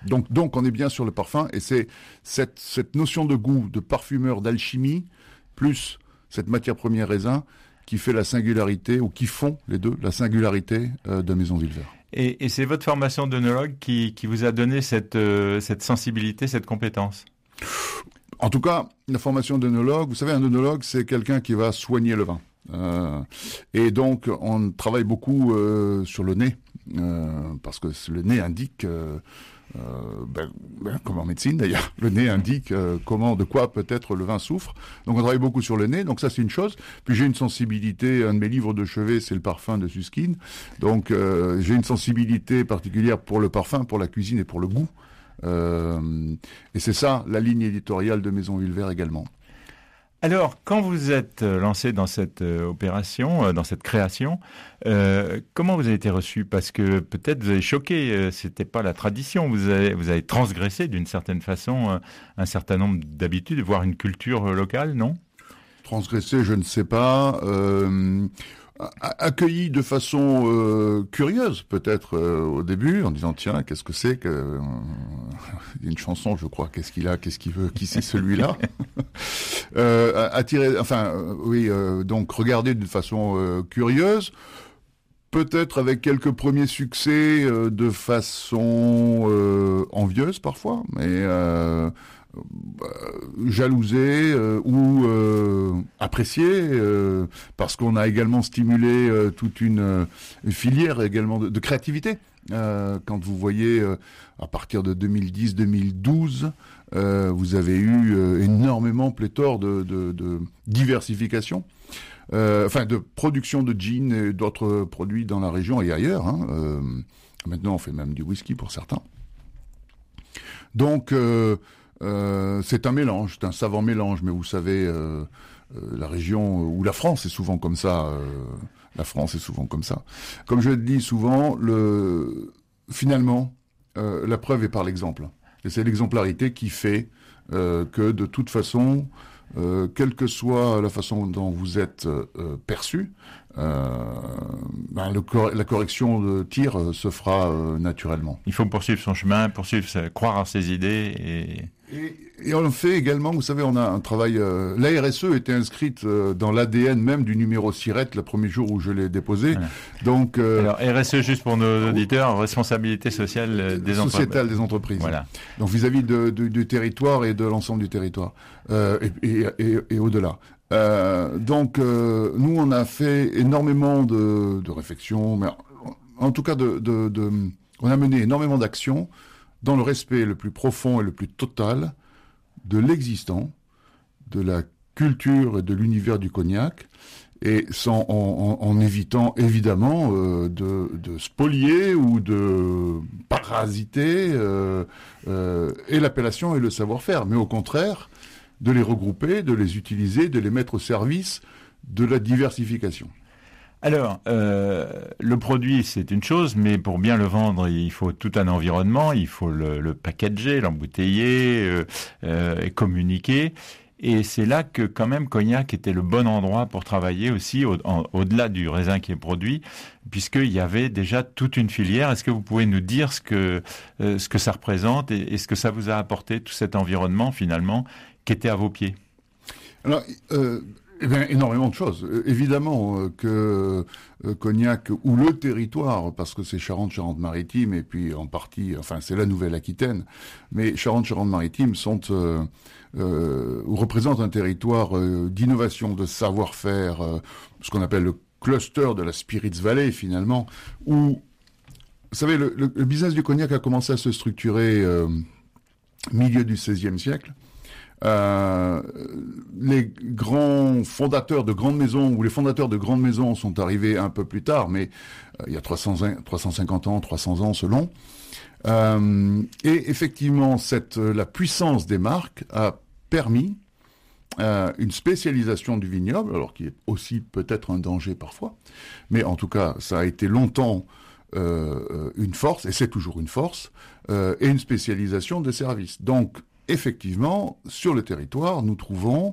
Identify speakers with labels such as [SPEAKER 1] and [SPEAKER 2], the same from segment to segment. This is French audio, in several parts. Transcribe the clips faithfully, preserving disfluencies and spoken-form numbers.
[SPEAKER 1] Donc, donc, on est bien sur le parfum, et c'est cette, cette notion de goût, de parfumeur, d'alchimie, plus cette matière première raisin, qui fait la singularité, ou qui font, les deux, la singularité euh, de Maison Villevert.
[SPEAKER 2] Et, et c'est votre formation d'œnologue qui, qui vous a donné cette, euh, cette sensibilité, cette compétence?
[SPEAKER 1] En tout cas, la formation d'œnologue, vous savez, un œnologue, c'est quelqu'un qui va soigner le vin. Euh, et donc, on travaille beaucoup euh, sur le nez, euh, parce que le nez indique, euh, euh, ben, ben, comme en médecine d'ailleurs, le nez indique euh, comment, de quoi peut-être le vin souffre. Donc, on travaille beaucoup sur le nez, donc ça c'est une chose. Puis j'ai une sensibilité, un de mes livres de chevet, c'est le parfum de Susskind. Donc, euh, j'ai une sensibilité particulière pour le parfum, pour la cuisine et pour le goût. Euh, et c'est ça la ligne éditoriale de Maison Villevert également.
[SPEAKER 2] Alors, quand vous êtes lancé dans cette euh, opération, euh, dans cette création, euh, comment vous avez été reçu? Parce que peut-être vous avez choqué, euh, c'était pas la tradition, vous avez, vous avez transgressé d'une certaine façon euh, un certain nombre d'habitudes, voire une culture euh, locale, non?
[SPEAKER 1] Transgressé, je ne sais pas. Euh, accueilli de façon euh, curieuse, peut-être euh, au début, en disant tiens, qu'est-ce que c'est que euh, il y a une chanson, je crois, qu'est-ce qu'il a, qu'est-ce qu'il veut, qui c'est celui-là euh, attiré, enfin euh, oui, euh, donc regarder d'une façon euh, curieuse, peut-être avec quelques premiers succès euh, de façon euh, envieuse parfois, mais euh, Euh, jalousé euh, ou euh, apprécié euh, parce qu'on a également stimulé euh, toute une, euh, une filière également de, de créativité. Euh, quand vous voyez euh, à partir de deux mille dix deux mille douze, euh, vous avez eu euh, énormément pléthore de, de, de diversification. Euh, enfin, de production de gin et d'autres produits dans la région et ailleurs. Hein. Euh, maintenant, on fait même du whisky pour certains. Donc, euh, Euh, c'est un mélange, c'est un savant mélange, mais vous savez, euh, euh, la région, ou la France est souvent comme ça, euh, la France est souvent comme ça. Comme je le dis souvent, le, finalement, euh, la preuve est par l'exemple. Et c'est l'exemplarité qui fait euh, que, de toute façon, euh, quelle que soit la façon dont vous êtes euh, perçu, euh, ben le cor- la correction de tir euh, se fera euh, naturellement.
[SPEAKER 2] Il faut poursuivre son chemin, poursuivre, croire en ses idées et...
[SPEAKER 1] Et, et on le fait également, vous savez, on a un travail... Euh, la R S E était inscrite euh, dans l'A D N même du numéro SIRET le premier jour où je l'ai déposé. Voilà. Donc, euh,
[SPEAKER 2] alors, R S E, juste pour nos auditeurs, responsabilité sociale des entreprises.
[SPEAKER 1] Sociétale des entreprises.
[SPEAKER 2] Voilà.
[SPEAKER 1] Donc vis-à-vis de, de, du territoire et de l'ensemble du territoire, euh, et, et, et, et au-delà. Euh, donc, euh, nous, on a fait énormément de, de réflexions, mais en tout cas, de, de, de, on a mené énormément d'actions dans le respect le plus profond et le plus total de l'existant, de la culture et de l'univers du cognac, et sans, en, en, en évitant évidemment euh, de, de spolier ou de parasiter euh, euh, et l'appellation et le savoir-faire, mais au contraire, de les regrouper, de les utiliser, de les mettre au service de la diversification.
[SPEAKER 2] Alors, euh, le produit, c'est une chose, mais pour bien le vendre, il faut tout un environnement, il faut le, le packager, l'embouteiller, euh, euh, et communiquer. Et c'est là que, quand même, Cognac était le bon endroit pour travailler aussi, au, en, au-delà du raisin qui est produit, puisqu'il y avait déjà toute une filière. Est-ce que vous pouvez nous dire ce que, euh, ce que ça représente et, et ce que ça vous a apporté, tout cet environnement, finalement, qui était à vos pieds?
[SPEAKER 1] Alors, euh... Eh bien, énormément de choses. Euh, évidemment euh, que euh, Cognac, ou le territoire, parce que c'est Charente, Charente-Maritime, et puis en partie, enfin c'est la Nouvelle-Aquitaine, mais Charente, Charente-Maritime sont, euh, euh, ou représentent un territoire euh, d'innovation, de savoir-faire, euh, ce qu'on appelle le cluster de la Spirits Valley finalement, où, vous savez, le, le, le business du cognac a commencé à se structurer euh, milieu du seizième siècle. Euh, les grands fondateurs de grandes maisons, ou les fondateurs de grandes maisons sont arrivés un peu plus tard, mais euh, il y a trois cents, trois cent cinquante ans, trois cents ans selon. Euh, et effectivement, cette, la puissance des marques a permis euh, une spécialisation du vignoble, alors qui est aussi peut-être un danger parfois, mais en tout cas, ça a été longtemps euh, une force, et c'est toujours une force, euh, et une spécialisation des services. Donc, effectivement, sur le territoire, nous trouvons,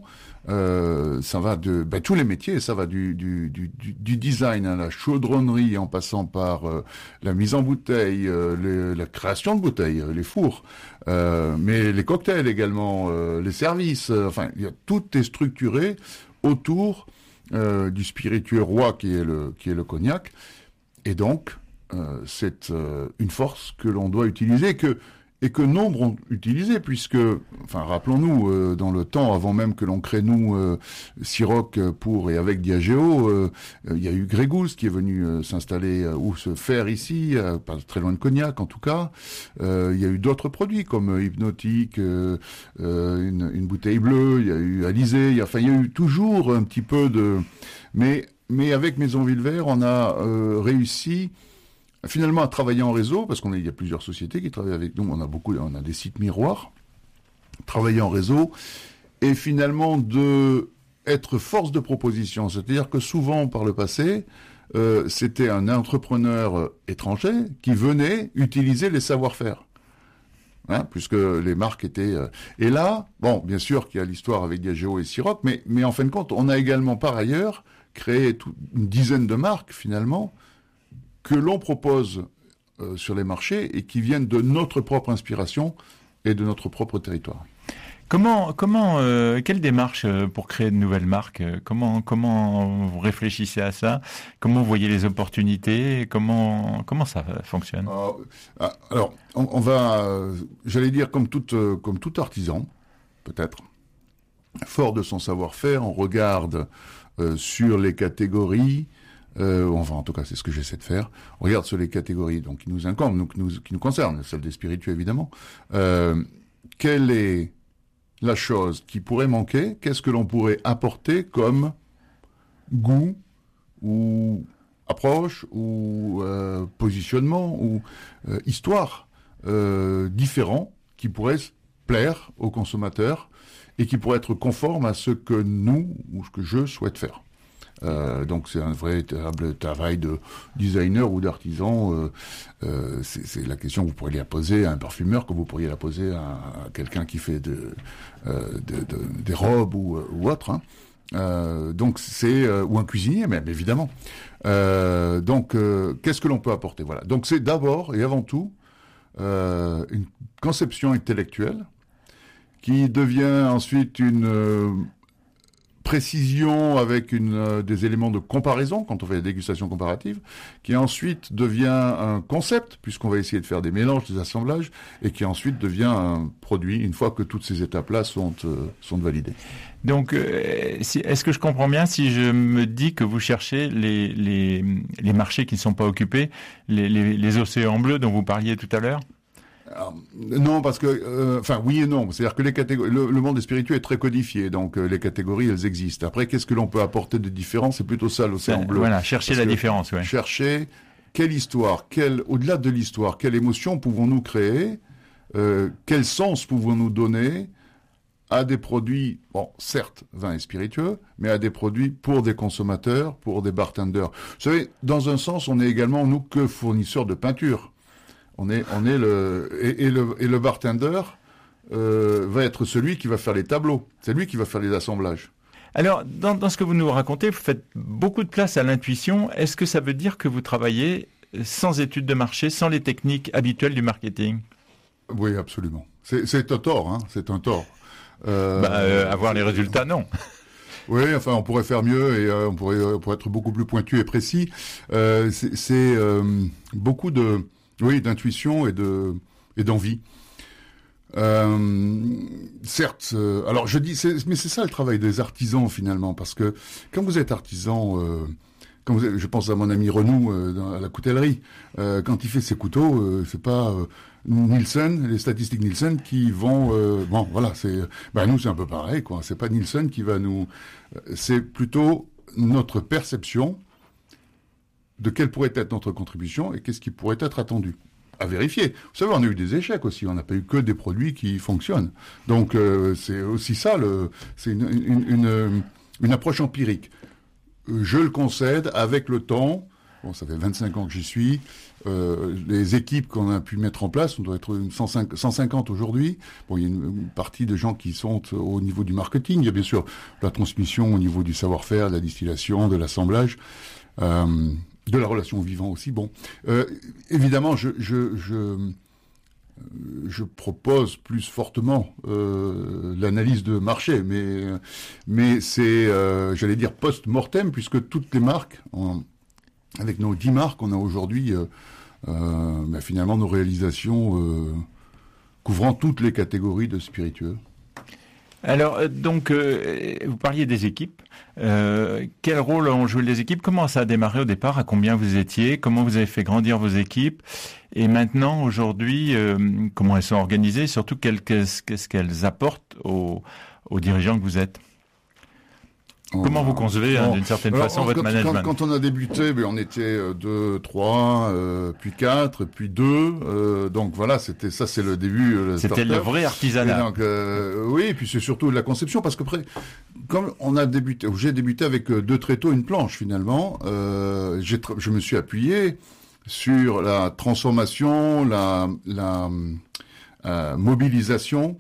[SPEAKER 1] euh, ça va de ben, tous les métiers, ça va du, du, du, du design à la chaudronnerie, en passant par euh, la mise en bouteille, euh, les, la création de bouteilles, les fours, euh, mais les cocktails également, euh, les services, euh, enfin, y a, tout est structuré autour euh, du spiritueux roi qui est le, qui est le cognac, et donc euh, c'est euh, une force que l'on doit utiliser, que et que nombre ont utilisé, puisque, enfin, rappelons-nous, euh, dans le temps, avant même que l'on crée, nous, euh, Ciroc pour et avec Diageo, euh, il y a eu Grégousse qui est venu euh, s'installer euh, ou se faire ici, euh, pas très loin de Cognac en tout cas. Euh, il y a eu d'autres produits comme euh, Hypnotique, euh, euh, une, une bouteille bleue, il y a eu Alizé, il y a, enfin, il y a eu toujours un petit peu de... Mais, mais avec Maison Villevert, on a euh, réussi... Finalement, à travailler en réseau, parce qu'il y a plusieurs sociétés qui travaillent avec nous, on a beaucoup, on a des sites miroirs, travailler en réseau, et finalement de être force de proposition. C'est-à-dire que souvent, par le passé, euh, c'était un entrepreneur étranger qui venait utiliser les savoir-faire. Hein, puisque les marques étaient... Euh... Et là, bon, bien sûr qu'il y a l'histoire avec Diageo et Ciroc, mais, mais en fin de compte, on a également par ailleurs créé tout, une dizaine de marques, finalement, que l'on propose euh, sur les marchés et qui viennent de notre propre inspiration et de notre propre territoire.
[SPEAKER 2] Comment, comment, euh, quelle démarche pour créer de nouvelles marques ? Comment, comment vous réfléchissez à ça ? Comment vous voyez les opportunités ? Comment, comment ça fonctionne ?
[SPEAKER 1] Alors, alors on, on va, euh, j'allais dire comme tout, euh, comme tout artisan, peut-être, fort de son savoir-faire, on regarde euh, sur les catégories. Euh, enfin, en tout cas, c'est ce que j'essaie de faire. On regarde sur les catégories donc qui nous incombent, donc, qui nous, qui nous concernent, celle des spiritueux évidemment. Euh, quelle est la chose qui pourrait manquer ? Qu'est-ce que l'on pourrait apporter comme goût ou approche ou euh, positionnement ou euh, histoire euh, différent qui pourrait plaire aux consommateurs et qui pourrait être conforme à ce que nous ou ce que je souhaite faire. Euh, donc c'est un véritable travail de designer ou d'artisan. Euh, euh, c'est, c'est la question que vous pourriez la poser à un parfumeur, que vous pourriez la poser à, à quelqu'un qui fait de, euh, de, de, des robes ou, ou autre. Hein. Euh, donc c'est euh, ou un cuisinier même évidemment. Euh, donc euh, qu'est-ce que l'on peut apporter ? Voilà. Donc c'est d'abord et avant tout euh, une conception intellectuelle qui devient ensuite une euh, précision avec une, euh, des éléments de comparaison quand on fait la dégustation comparative, qui ensuite devient un concept, puisqu'on va essayer de faire des mélanges, des assemblages, et qui ensuite devient un produit, une fois que toutes ces étapes-là sont, euh, sont validées.
[SPEAKER 2] Donc, euh, si, est-ce que je comprends bien si je me dis que vous cherchez les, les, les marchés qui ne sont pas occupés, les, les, les océans bleus dont vous parliez tout à l'heure ?
[SPEAKER 1] Alors, non, parce que, euh, enfin, oui et non. C'est-à-dire que les catégories, le, le monde des spiritueux est très codifié, donc euh, les catégories, elles existent. Après, qu'est-ce que l'on peut apporter de différent ? C'est plutôt ça, l'océan bleu.
[SPEAKER 2] Voilà, chercher
[SPEAKER 1] parce
[SPEAKER 2] la différence, ouais.
[SPEAKER 1] Chercher quelle histoire, quelle, au-delà de l'histoire, quelle émotion pouvons-nous créer, euh, quel sens pouvons-nous donner à des produits, bon, certes, vins et spiritueux, mais à des produits pour des consommateurs, pour des bartenders. Vous savez, dans un sens, on est également, nous, que fournisseurs de peinture. On est, on est le et, et le et le bartender euh, va être celui qui va faire les tableaux. C'est lui qui va faire les assemblages.
[SPEAKER 2] Alors, dans, dans ce que vous nous racontez, vous faites beaucoup de place à l'intuition. Est-ce que ça veut dire que vous travaillez sans études de marché, sans les techniques habituelles du marketing ?
[SPEAKER 1] Oui, absolument. C'est, c'est un tort, hein. C'est un tort.
[SPEAKER 2] Euh, bah, euh, avoir les résultats, non.
[SPEAKER 1] Oui, enfin, on pourrait faire mieux et euh, on pourrait, on pourrait être beaucoup plus pointu et précis. Euh, c'est c'est euh, beaucoup de Oui, d'intuition et de et d'envie. Euh, certes, euh, alors je dis, c'est, mais c'est ça le travail des artisans finalement, parce que quand vous êtes artisan, euh, quand vous êtes, je pense à mon ami Renou euh, dans, à la coutellerie, euh, quand il fait ses couteaux, euh, c'est pas euh, Nielsen, les statistiques Nielsen qui vont, euh, bon, voilà, c'est, ben nous c'est un peu pareil, quoi. C'est pas Nielsen qui va nous, c'est plutôt notre perception de quelle pourrait être notre contribution et qu'est-ce qui pourrait être attendu. À vérifier. Vous savez, on a eu des échecs aussi. On n'a pas eu que des produits qui fonctionnent. Donc, euh, c'est aussi ça, le, c'est une, une, une, une approche empirique. Je le concède, avec le temps, Bon, ça fait vingt-cinq ans que j'y suis. Euh, les équipes qu'on a pu mettre en place, on doit être une cent cinquante aujourd'hui. Bon, il y a une, une partie de gens qui sont au niveau du marketing. Il y a bien sûr la transmission au niveau du savoir-faire, de la distillation, de l'assemblage, euh, de la relation au vivant aussi. Bon, euh, évidemment, je, je, je, je propose plus fortement euh, l'analyse de marché, mais, mais c'est, euh, j'allais dire post-mortem, puisque toutes les marques, en, avec nos dix marques, on a aujourd'hui euh, euh, ben finalement nos réalisations euh, couvrant toutes les catégories de spiritueux.
[SPEAKER 2] Alors, donc, euh, vous parliez des équipes. Euh, quel rôle ont joué les équipes? Comment ça a démarré au départ? À combien vous étiez? Comment vous avez fait grandir vos équipes? Et maintenant, aujourd'hui, euh, comment elles sont organisées? Surtout, quel, qu'est-ce, qu'est-ce qu'elles apportent aux, aux dirigeants que vous êtes? Comment vous concevez, hein, d'une certaine Alors, façon,
[SPEAKER 1] quand,
[SPEAKER 2] votre management?
[SPEAKER 1] quand, quand on a débuté, ben, on était deux, trois, euh, puis quatre, puis deux. Euh, donc voilà, c'était ça, c'est le début. Le
[SPEAKER 2] c'était le vrai artisanat.
[SPEAKER 1] Et donc, euh, oui, et puis c'est surtout la conception, parce qu'après, comme on a débuté, j'ai débuté avec deux tréteaux, une planche finalement. Euh, j'ai, je me suis appuyé sur la transformation, la, la euh, mobilisation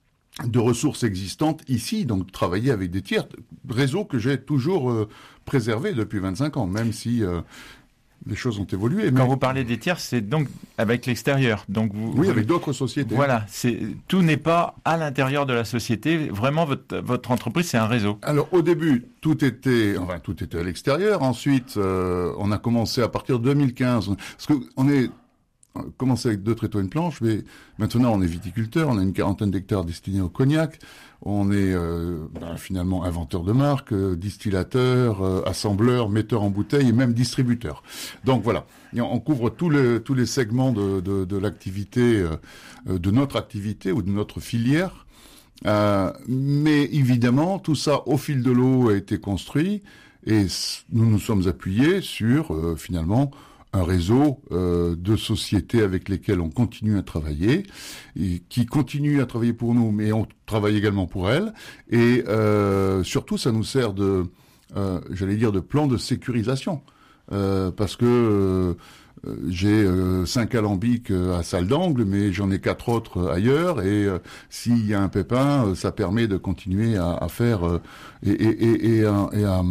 [SPEAKER 1] de ressources existantes ici, donc travailler avec des tiers, réseau que j'ai toujours euh, préservé depuis vingt-cinq ans, même si euh, les choses ont évolué.
[SPEAKER 2] Quand
[SPEAKER 1] mais...
[SPEAKER 2] vous parlez des tiers, c'est donc avec l'extérieur. Donc vous,
[SPEAKER 1] oui,
[SPEAKER 2] vous...
[SPEAKER 1] avec d'autres sociétés.
[SPEAKER 2] Voilà, c'est, tout n'est pas à l'intérieur de la société. Vraiment, votre, votre entreprise, c'est un réseau.
[SPEAKER 1] Alors au début, tout était, enfin tout était à l'extérieur. Ensuite, euh, on a commencé à partir de deux mille quinze, parce que on est commencé avec deux tréteaux et une planche, mais maintenant on est viticulteur, on a une quarantaine d'hectares destinés au cognac, on est euh, ben, finalement inventeur de marque, euh, distillateur, euh, assembleur, metteur en bouteille et même distributeur. Donc voilà, et on couvre tous les, tous les segments de, de, de l'activité, euh, de notre activité ou de notre filière. Euh, mais évidemment, tout ça au fil de l'eau a été construit et nous nous sommes appuyés sur euh, finalement un réseau euh, de sociétés avec lesquelles on continue à travailler, et qui continuent à travailler pour nous, mais on travaille également pour elles. Et euh, surtout, ça nous sert de, euh, j'allais dire, de plan de sécurisation, euh, parce que euh, j'ai euh, cinq alambics à salle d'angle, mais j'en ai quatre autres ailleurs. Et euh, s'il y a un pépin, euh, ça permet de continuer à, à faire euh, et, et, et, et, à, et à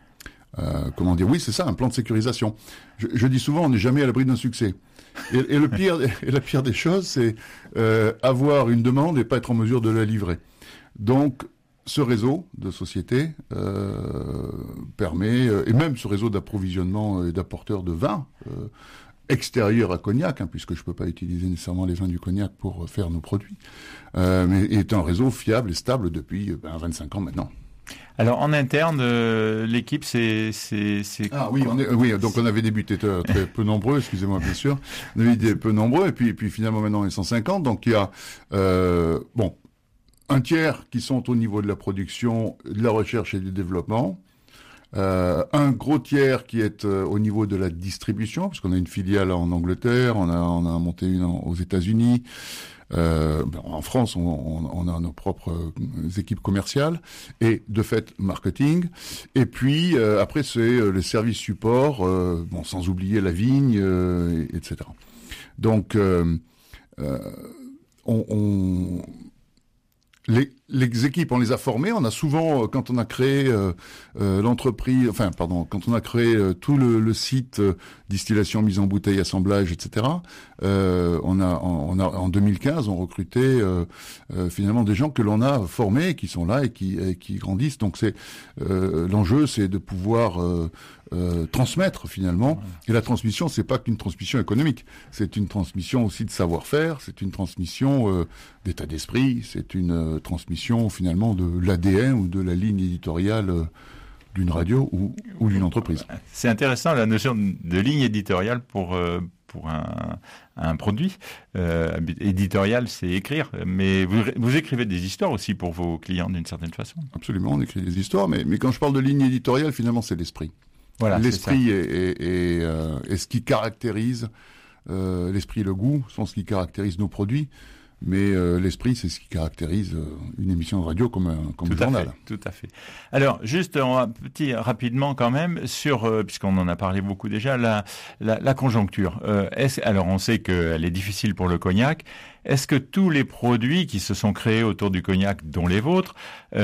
[SPEAKER 1] Euh, comment dire? Oui, c'est ça, un plan de sécurisation. Je, je dis souvent, on n'est jamais à l'abri d'un succès. Et, et le pire, et la pire des choses, c'est euh, avoir une demande et pas être en mesure de la livrer. Donc, ce réseau de sociétés euh, permet, euh, et même ce réseau d'approvisionnement et d'apporteurs de vin euh, extérieur à cognac, hein, puisque je peux pas utiliser nécessairement les vins du cognac pour faire nos produits, euh, mais est un réseau fiable et stable depuis ben, vingt-cinq ans maintenant.
[SPEAKER 2] Alors en interne, euh, l'équipe c'est c'est c'est
[SPEAKER 1] ah oui on est oui donc on avait débuté très, très peu nombreux, excusez-moi bien sûr, on avait été peu nombreux et puis et puis finalement maintenant on est cent cinquante, donc il y a euh, bon un tiers qui sont au niveau de la production, de la recherche et du développement, euh, un gros tiers qui est euh, au niveau de la distribution, parce qu'on a une filiale en Angleterre, on a on a monté une en, aux États-Unis. Euh, en France, on, on, on a nos propres équipes commerciales et de fait marketing. Et puis euh, après, c'est euh, les services support, euh, bon, sans oublier la vigne, euh, et, etc. Donc, euh, euh, on, on les, les équipes, on les a formées. On a souvent, quand on a créé euh, euh, l'entreprise, enfin, pardon, quand on a créé euh, tout le, le site euh, distillation, mise en bouteille, assemblage, et cetera. Euh, on a, on a, en deux mille quinze, on recrutait euh, euh, finalement des gens que l'on a formés, qui sont là et qui, et qui grandissent. Donc, c'est euh, l'enjeu, c'est de pouvoir euh, euh, transmettre finalement. Et la transmission, c'est pas qu'une transmission économique, c'est une transmission aussi de savoir-faire, c'est une transmission euh, d'état d'esprit, c'est une euh, transmission finalement de l'A D N ou de la ligne éditoriale euh, d'une radio ou, ou d'une entreprise.
[SPEAKER 2] C'est intéressant la notion de ligne éditoriale pour euh, pour un, un produit. Euh, éditorial, c'est écrire, mais vous, vous écrivez des histoires aussi pour vos clients d'une certaine façon.
[SPEAKER 1] Absolument, on écrit des histoires, mais, mais quand je parle de ligne éditoriale, finalement, c'est l'esprit.
[SPEAKER 2] Voilà,
[SPEAKER 1] l'esprit est, est, est, euh, est ce qui caractérise, euh, l'esprit et le goût sont ce qui caractérise nos produits. mais euh, l'esprit, c'est ce qui caractérise euh, une émission de radio comme un, comme
[SPEAKER 2] tout
[SPEAKER 1] un journal.
[SPEAKER 2] Fait, tout à fait. Alors, juste on va, petit, rapidement quand même, sur, euh, puisqu'on en a parlé beaucoup déjà, la, la, la conjoncture. Euh, est-ce, alors, on sait qu'elle est difficile pour le cognac. Est-ce que tous les produits qui se sont créés autour du cognac, dont les vôtres,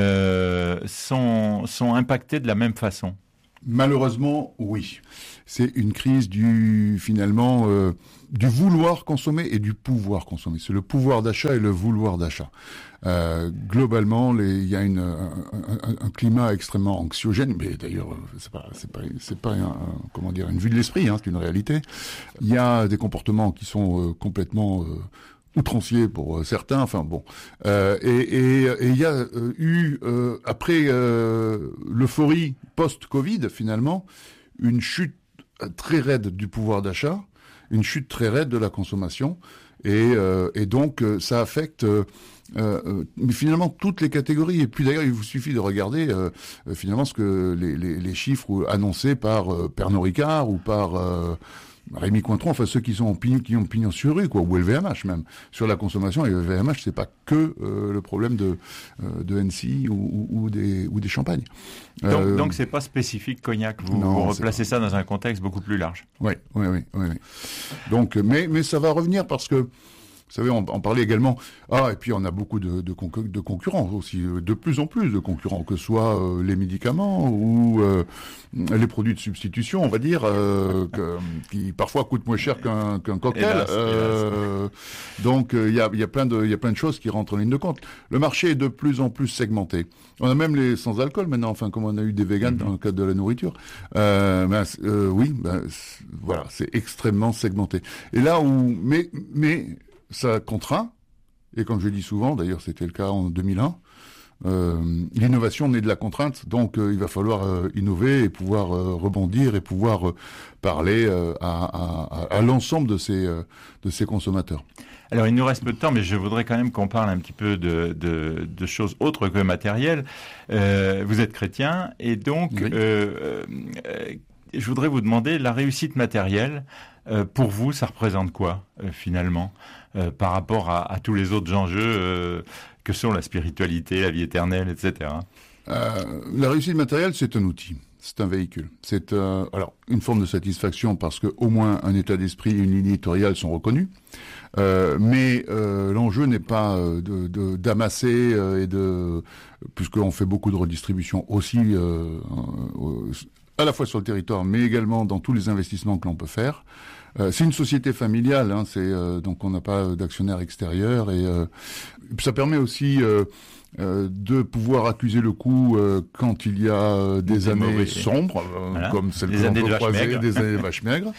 [SPEAKER 2] euh, sont, sont impactés de la même façon ?
[SPEAKER 1] Malheureusement, oui. C'est une crise du, finalement, euh, du vouloir consommer et du pouvoir consommer. C'est le pouvoir d'achat et le vouloir d'achat. Euh, globalement, il y a une, un, un, un climat extrêmement anxiogène, mais d'ailleurs, c'est pas, c'est pas, c'est pas, un, comment dire, une vue de l'esprit, hein, c'est une réalité. Il y a des comportements qui sont euh, complètement euh, outranciers pour certains, enfin bon. Euh, et il y a euh, eu, euh, après euh, l'euphorie post-Covid, finalement, une chute très raide du pouvoir d'achat, une chute très raide de la consommation, et, euh, et donc ça affecte euh, euh, mais finalement toutes les catégories. Et puis d'ailleurs, il vous suffit de regarder euh, finalement ce que les, les, les chiffres annoncés par euh, Pernod Ricard ou par euh, Rémi Cointreau, enfin ceux qui sont en pignon, qui ont pignon sur rue, quoi, ou L V M H même, sur la consommation. Et L V M H, c'est pas que euh, le problème de euh, de N C ou, ou, ou des ou des champagnes.
[SPEAKER 2] Donc,
[SPEAKER 1] euh,
[SPEAKER 2] donc c'est pas spécifique cognac. Vous,
[SPEAKER 1] non,
[SPEAKER 2] vous replacez ça dans un contexte beaucoup plus large.
[SPEAKER 1] Oui, oui, oui, oui. oui. Donc, mais mais ça va revenir parce que. Vous savez, on, on parlait également. Ah, et puis on a beaucoup de, de, con- de concurrents aussi, de plus en plus de concurrents, que ce soit euh, les médicaments ou euh, les produits de substitution, on va dire, euh, que, qui parfois coûtent moins cher qu'un, qu'un cocktail.
[SPEAKER 2] Hélas,
[SPEAKER 1] euh, hélas. Donc il euh, y a, y a plein de, il y a plein de choses qui rentrent en ligne de compte. Le marché est de plus en plus segmenté. On a même les sans alcool maintenant, enfin comme on a eu des véganes mm-hmm. dans le cadre de la nourriture. Euh, ben, euh, oui, ben, c'est, voilà, c'est extrêmement segmenté. Et là où, mais, mais ça contraint, et comme je dis souvent, d'ailleurs c'était le cas en deux mille un, euh, l'innovation naît de la contrainte, donc euh, il va falloir euh, innover et pouvoir euh, rebondir et pouvoir euh, parler euh, à, à, à l'ensemble de ces, euh, de ces consommateurs.
[SPEAKER 2] Alors il nous reste peu de temps, mais je voudrais quand même qu'on parle un petit peu de, de, de choses autres que matérielles. Euh, vous êtes chrétien, et donc oui. euh, euh, je voudrais vous demander, la réussite matérielle, euh, pour vous, ça représente quoi euh, finalement euh, par rapport à, à tous les autres enjeux euh, que sont la spiritualité, la vie éternelle, et cetera.
[SPEAKER 1] Euh, la réussite matérielle, c'est un outil, c'est un véhicule. C'est euh, alors une forme de satisfaction parce que au moins un état d'esprit et une ligne éditoriale sont reconnus. Euh, mais euh, l'enjeu n'est pas euh, de, de, d'amasser euh, et de, puisqu'on fait beaucoup de redistribution aussi euh, euh, à la fois sur le territoire, mais également dans tous les investissements que l'on peut faire. Euh, c'est une société familiale, hein, c'est euh, donc on n'a pas d'actionnaire extérieur et euh, ça permet aussi euh, euh, de pouvoir accuser le coup euh, quand il y a euh, des, des années mauvais. sombres, euh, voilà. comme celles que l'on peut croiser, des années de vaches maigres.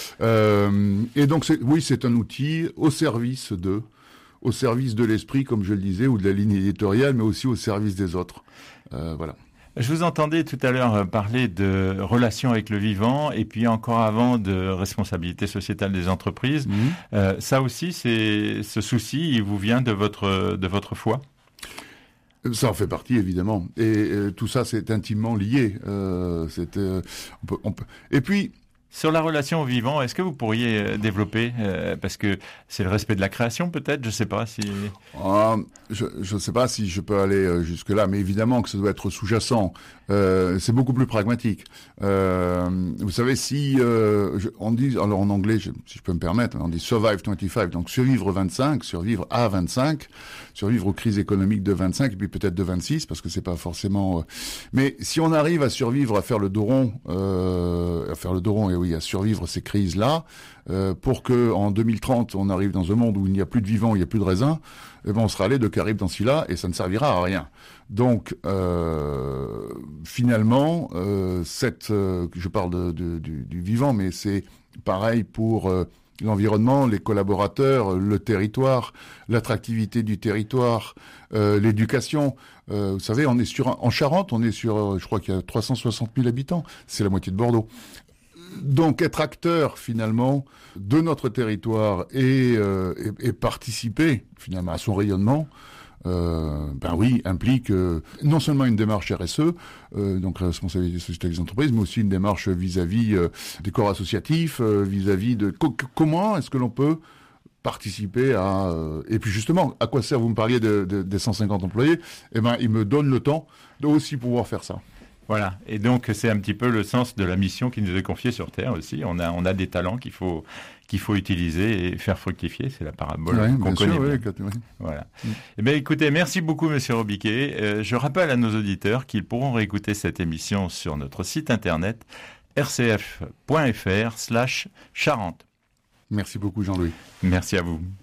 [SPEAKER 1] Euh, et donc c'est, oui, c'est un outil au service de, au service de l'esprit, comme je le disais, ou de la ligne éditoriale, mais aussi au service des autres. Euh, voilà.
[SPEAKER 2] Je vous entendais tout à l'heure parler de relations avec le vivant et puis encore avant de responsabilité sociétale des entreprises. Mmh. Euh, ça aussi, c'est, ce souci, il vous vient de votre, de votre foi ?
[SPEAKER 1] Ça en fait partie, évidemment. Et euh, tout ça, c'est intimement lié. Euh, c'est, euh, on peut, on peut... Et puis...
[SPEAKER 2] Sur la relation au vivant, est-ce que vous pourriez développer euh, parce que c'est le respect de la création, peut-être, je sais pas si.
[SPEAKER 1] Ah, je je sais pas si je peux aller jusque là, mais évidemment que ça doit être sous-jacent. Euh, c'est beaucoup plus pragmatique. Euh, vous savez, si euh, je, on dit, alors en anglais, je, si je peux me permettre, on dit survive vingt-cinq, donc survivre vingt-cinq, survivre à vingt-cinq, survivre aux crises économiques de vingt-cinq et puis peut-être de vingt-six, parce que c'est pas forcément. Euh... Mais si on arrive à survivre, à faire le dos rond, euh, à faire le dos rond et oui, à survivre ces crises-là, euh, pour que en deux mille trente, on arrive dans un monde où il n'y a plus de vivants, il n'y a plus de raisins, eh ben on sera allé de Caraïbes dans Scylla et ça ne servira à rien. Donc, euh, finalement, euh, cette, euh, je parle de, de, du, du vivant, mais c'est pareil pour euh, l'environnement, les collaborateurs, le territoire, l'attractivité du territoire, euh, l'éducation. Euh, vous savez, on est sur en Charente, on est sur, je crois qu'il y a trois cent soixante mille habitants, c'est la moitié de Bordeaux. Donc être acteur finalement de notre territoire et, euh, et, et participer finalement à son rayonnement, euh, ben oui, implique euh, non seulement une démarche R S E, euh, donc responsabilité sociétale des entreprises, mais aussi une démarche vis-à-vis euh, des corps associatifs, euh, vis-à-vis de co- comment est-ce que l'on peut participer à... Euh, et puis justement, à quoi sert, vous me parliez de, de, des cent cinquante employés, eh ben, ils me donnent le temps de aussi pouvoir faire ça.
[SPEAKER 2] Voilà, et donc c'est un petit peu le sens de la mission qui nous est confiée sur Terre aussi. On a, on a des talents qu'il faut, qu'il faut utiliser et faire fructifier, c'est la parabole
[SPEAKER 1] ouais,
[SPEAKER 2] qu'on connaît
[SPEAKER 1] sûr,
[SPEAKER 2] bien.
[SPEAKER 1] Oui, oui.
[SPEAKER 2] Voilà. Mm. Eh bien, écoutez, merci beaucoup, Monsieur Robiquet. Euh, je rappelle à nos auditeurs qu'ils pourront réécouter cette émission sur notre site internet r c f point f r slash Charente.
[SPEAKER 1] Merci beaucoup, Jean-Louis.
[SPEAKER 2] Merci à vous.